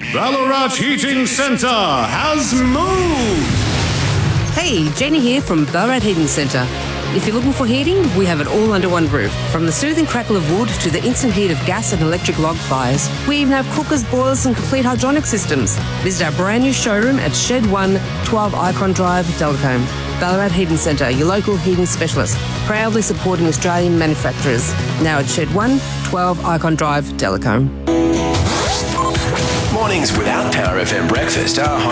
Ballarat Heating Centre has moved! Hey, Jenny here from Ballarat Heating Centre. If you're looking for heating, we have it all under one roof. From the soothing crackle of wood to the instant heat of gas and electric log fires, we even have cookers, boilers and complete hydronic systems. Visit our brand new showroom at Shed 1, 12 Icon Drive, Deltacombe. Ballarat Heating Centre, your local heating specialist, proudly supporting Australian manufacturers. Now at Shed 1, 12 Icon Drive, Deltacombe. Mornings without Power FM breakfast are